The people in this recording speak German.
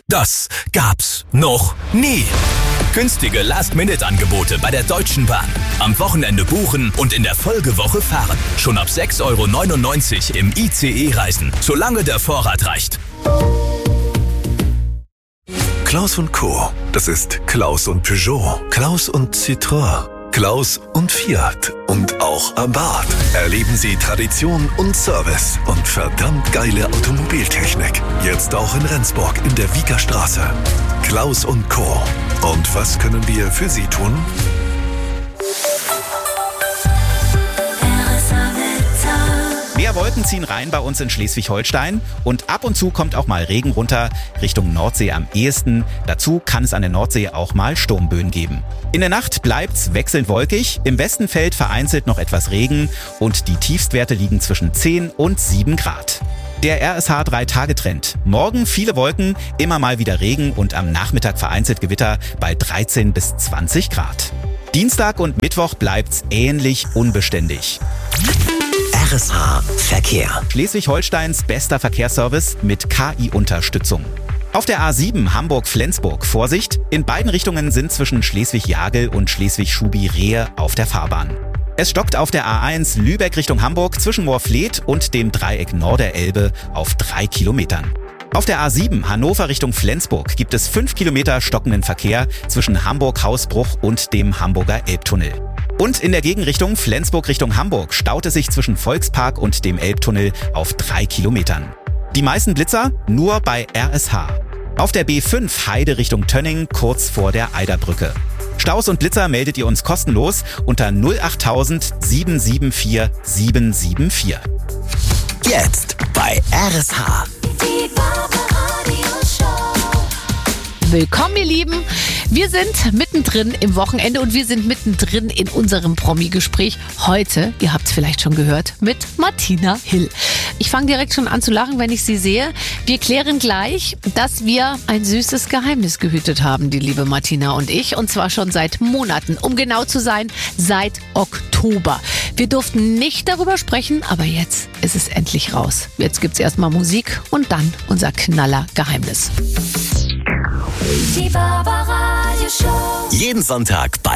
Das gab's noch nie. Günstige Last-Minute-Angebote bei der Deutschen Bahn. Am Wochenende buchen und in der Folgewoche fahren. Schon ab 6,99 € im ICE reisen, solange der Vorrat reicht. Klaus & Co. Das ist Klaus und Peugeot, Klaus und Citroën, Klaus und Fiat und auch Abarth. Erleben Sie Tradition und Service und verdammt geile Automobiltechnik. Jetzt auch in Rendsburg in der Wiekerstraße. Klaus & Co. Und was können wir für Sie tun? Mehr Wolken ziehen rein bei uns in Schleswig-Holstein und ab und zu kommt auch mal Regen runter, Richtung Nordsee am ehesten. Dazu kann es an der Nordsee auch mal Sturmböen geben. In der Nacht bleibt's wechselnd wolkig, im Westen fällt vereinzelt noch etwas Regen und die Tiefstwerte liegen zwischen 10 und 7 Grad. Der RSH 3-Tage-Trend. Morgen viele Wolken, immer mal wieder Regen und am Nachmittag vereinzelt Gewitter bei 13 bis 20 Grad. Dienstag und Mittwoch bleibt's ähnlich unbeständig. RSH Verkehr. Schleswig-Holsteins bester Verkehrsservice mit KI-Unterstützung. Auf der A7 Hamburg-Flensburg Vorsicht, in beiden Richtungen sind zwischen Schleswig-Jagel und Schleswig-Schubi-Rehe auf der Fahrbahn. Es stockt auf der A1 Lübeck Richtung Hamburg zwischen Moorfleet und dem Dreieck Norderelbe auf 3 Kilometern. Auf der A7 Hannover Richtung Flensburg gibt es 5 Kilometer stockenden Verkehr zwischen Hamburg-Hausbruch und dem Hamburger Elbtunnel. Und in der Gegenrichtung Flensburg Richtung Hamburg staut es sich zwischen Volkspark und dem Elbtunnel auf 3 Kilometern. Die meisten Blitzer nur bei RSH. Auf der B5 Heide Richtung Tönning kurz vor der Eiderbrücke. Staus und Blitzer meldet ihr uns kostenlos unter 08000 774 774. Jetzt bei RSH. Willkommen, ihr Lieben. Wir sind mittendrin im Wochenende und wir sind mittendrin in unserem Promi-Gespräch. Heute, ihr habt es vielleicht schon gehört, mit Martina Hill. Ich fange direkt schon an zu lachen, wenn ich sie sehe. Wir klären gleich, dass wir ein süßes Geheimnis gehütet haben, die liebe Martina und ich. Und zwar schon seit Monaten, um genau zu sein, seit Oktober. Wir durften nicht darüber sprechen, aber jetzt ist es endlich raus. Jetzt gibt's erstmal Musik und dann unser Knaller-Geheimnis. Jeden Sonntag bei